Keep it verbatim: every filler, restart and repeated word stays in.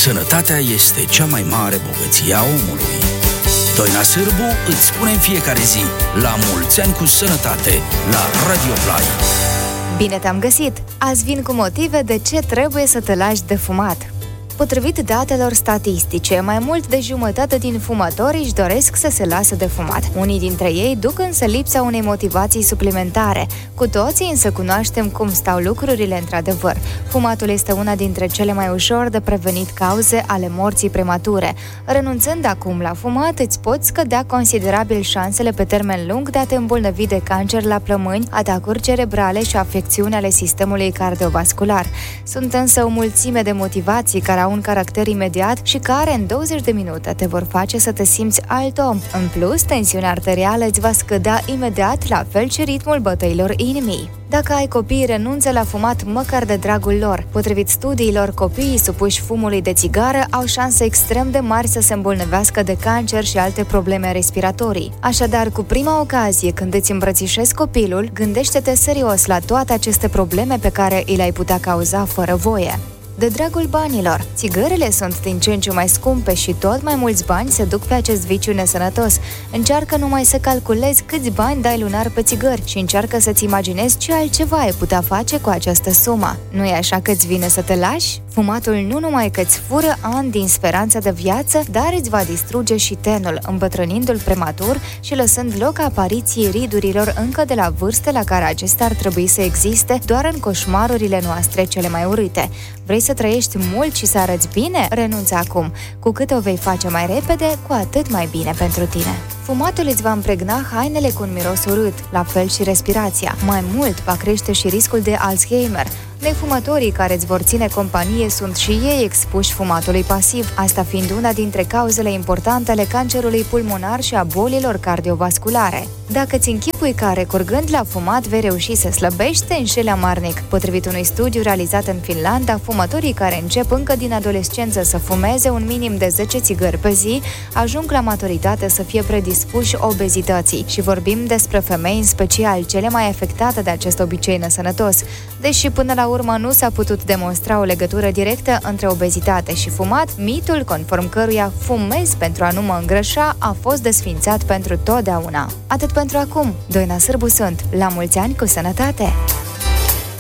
Sănătatea este cea mai mare bogăție a omului. Doina Sârbu îți spune în fiecare zi: la mulți ani cu sănătate, la Radio Play. Bine te-am găsit! Azi vin cu motive de ce trebuie să te lași de fumat. Potrivit datelor statistice, mai mult de jumătate din fumători își doresc să se lasă de fumat. Unii dintre ei duc însă lipsa unei motivații suplimentare. Cu toții însă cunoaștem cum stau lucrurile într-adevăr. Fumatul este una dintre cele mai ușor de prevenit cauze ale morții premature. Renunțând acum la fumat, îți poți scădea considerabil șansele pe termen lung de a te îmbolnăvi de cancer la plămâni, atacuri cerebrale și afecțiuni ale sistemului cardiovascular. Sunt însă o mulțime de motivații care au un caracter imediat și care în douăzeci de minute te vor face să te simți alt om. În plus, tensiunea arterială îți va scădea imediat, la fel și ritmul bătăilor inimii. Dacă ai copii, renunță la fumat măcar de dragul lor. Potrivit studiilor, copiii supuși fumului de țigară au șanse extrem de mari să se îmbolnăvească de cancer și alte probleme respiratorii. Așadar, cu prima ocazie când îți îmbrățișezi copilul, gândește-te serios la toate aceste probleme pe care îi le-ai putea cauza fără voie. De dragul banilor, țigările sunt din ce în ce mai scumpe și tot mai mulți bani se duc pe acest viciu nesănătos. Încearcă numai să calculezi câți bani dai lunar pe țigări și încearcă să-ți imaginezi ce altceva ai putea face cu această sumă. Nu e așa că îți vine să te lași? Fumatul nu numai că îți fură ani din speranța de viață, dar îți va distruge și tenul, îmbătrânindu-l prematur și lăsând loc apariției ridurilor încă de la vârste la care acestea ar trebui să existe doar în coșmarurile noastre cele mai urâte. Vrei să trăiești mult și să arăți bine? Renunță acum. Cu cât o vei face mai repede, cu atât mai bine pentru tine. Fumatul îți va împregna hainele cu un miros urât, la fel și respirația. Mai mult, va crește și riscul de Alzheimer. Nefumătorii care îți vor ține companie sunt și ei expuși fumatului pasiv, asta fiind una dintre cauzele importante ale cancerului pulmonar și a bolilor cardiovasculare. Dacă ți închipui că recurgând la fumat vei reuși să slăbești, te înșeli amarnic. Potrivit unui studiu realizat în Finlanda, fumătorii care încep încă din adolescență să fumeze un minim de zece țigări pe zi ajung la maturitate să fie predispuși obezității. Și vorbim despre femei în special, cele mai afectate de acest obicei nesănătos. Deși până la urmă nu s-a putut demonstra o legătură directă între obezitate și fumat, mitul conform căruia fumez pentru a nu mă îngrășa a fost desfințat pentru totdeauna. Atât pentru acum. Doina Sârbu sunt. La mulți ani cu sănătate!